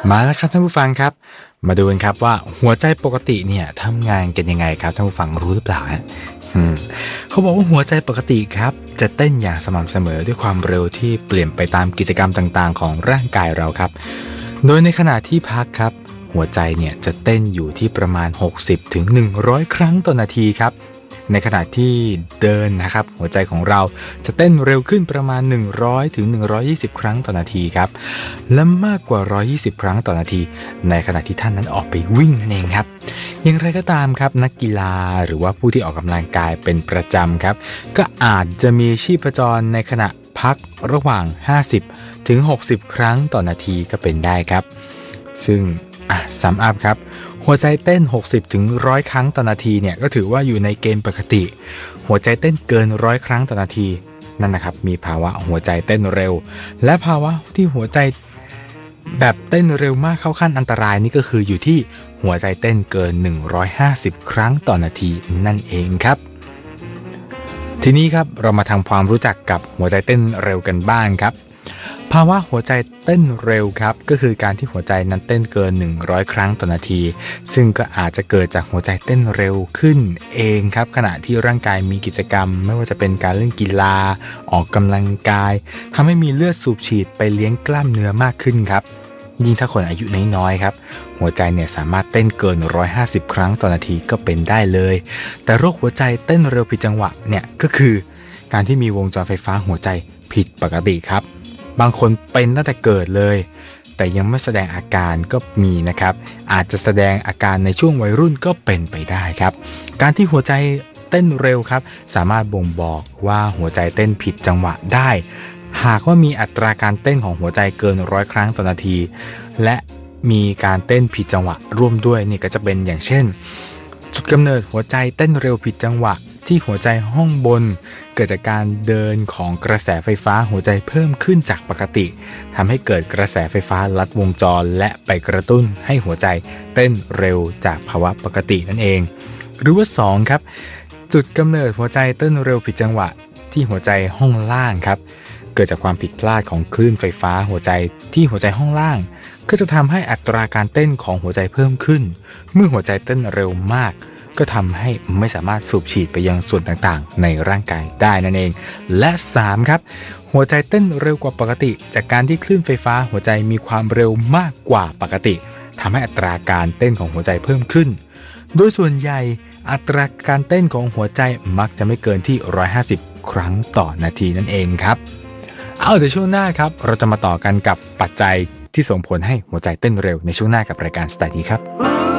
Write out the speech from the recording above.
มาแล้วครับท่านผู้ฟังครับมาดูกันครับว่าหัวใจปกติเนี่ยทำงานกันยังไงครับท่านผู้ฟังรู้หรือเปล่าฮะเขาบอกว่าหัวใจปกติครับจะเต้นอย่างสม่ำเสมอด้วยความเร็วที่เปลี่ยนไปตามกิจกรรมต่างๆของร่างกายเราครับโดยในขณะที่พักครับหัวใจเนี่ยจะเต้นอยู่ที่ประมาณ60 ถึง 100 ครั้งต่อนาทีครับในขณะที่เดินนะครับหัวใจของเราจะเต้นเร็วขึ้นประมาณ100 ถึง 120 ครั้งต่อนาทีครับและมากกว่า120 ครั้งต่อนาทีในขณะที่ท่านนั้นออกไปวิ่งนั่นเองครับอย่างไรก็ตามครับนักกีฬาหรือว่าผู้ที่ออกกำลังกายเป็นประจำครับก็อาจจะมีชีพจรในขณะพักระหว่าง50 ถึง 60 ครั้งต่อนาทีก็เป็นได้ครับซึ่งซัมอัพครับหัวใจเต้น60 ถึง 100 ครั้งต่อนาทีเนี่ยก็ถือว่าอยู่ในเกณฑ์ปกติหัวใจเต้นเกิน100 ครั้งต่อนาทีนั่นนะครับมีภาวะหัวใจเต้นเร็วและภาวะที่หัวใจแบบเต้นเร็วมากเข้าขั้นอันตรายนี่ก็คืออยู่ที่หัวใจเต้นเกิน150 ครั้งต่อนาทีนั่นเองครับทีนี้ครับเรามาทำความรู้จักกับหัวใจเต้นเร็วกันบ้างครับภาวะหัวใจเต้นเร็วครับก็คือการที่หัวใจนั้นเต้นเกิน100 ครั้งต่อนาทีซึ่งก็อาจจะเกิดจากหัวใจเต้นเร็วขึ้นเองครับขณะที่ร่างกายมีกิจกรรมไม่ว่าจะเป็นการเล่นกีฬาออกกำลังกายทำให้มีเลือดสูบฉีดไปเลี้ยงกล้ามเนื้อมากขึ้นครับยิ่งถ้าคนอายุน้อยๆครับหัวใจเนี่ยสามารถเต้นเกิน150 ครั้งต่อนาทีก็เป็นได้เลยแต่โรคหัวใจเต้นเร็วผิดจังหวะเนี่ยก็คือการที่มีวงจรไฟฟ้าหัวใจผิดปกติครับบางคนเป็นตั้งแต่เกิดเลยแต่ยังไม่แสดงอาการก็มีนะครับอาจจะแสดงอาการในช่วงวัยรุ่นก็เป็นไปได้ครับการที่หัวใจเต้นเร็วครับสามารถบ่งบอกว่าหัวใจเต้นผิดจังหวะได้หากว่ามีอัตราการเต้นของหัวใจเกิน100 ครั้งต่อนาทีและมีการเต้นผิดจังหวะร่วมด้วยนี่ก็จะเป็นอย่างเช่นจุดกำเนิดหัวใจเต้นเร็วผิดจังหวะที่หัวใจห้องบนเกิดจากการเดินของกระแสไฟฟ้าหัวใจเพิ่มขึ้นจากปกติทำให้เกิดกระแสไฟฟ้าลัดวงจรและไปกระตุ้นให้หัวใจเต้นเร็วจากภาวะปกตินั่นเองหรือว่า2ครับจุดกำเนิดหัวใจเต้นเร็วผิดจังหวะที่หัวใจห้องล่างครับเกิดจากความผิดพลาดของคลื่นไฟฟ้าหัวใจที่หัวใจห้องล่างก็จะทำให้อัตราการเต้นของหัวใจเพิ่มขึ้นเมื่อหัวใจเต้นเร็วมากก็ทำให้ไม่สามารถสูบฉีดไปยังส่วนต่างๆในร่างกายได้นั่นเองและ3ครับหัวใจเต้นเร็วกว่าปกติจากการที่คลื่นไฟฟ้าหัวใจมีความเร็วมากกว่าปกติทำให้อัตราการเต้นของหัวใจเพิ่มขึ้นโดยส่วนใหญ่อัตราการเต้นของหัวใจมักจะไม่เกินที่150 ครั้งต่อนาทีนั่นเองครับเดี๋ยวช่วงหน้าครับเราจะมาต่อกันกับปัจจัยที่ส่งผลให้หัวใจเต้นเร็วในช่วงหน้ากับรายการสไตล์นี้ครับ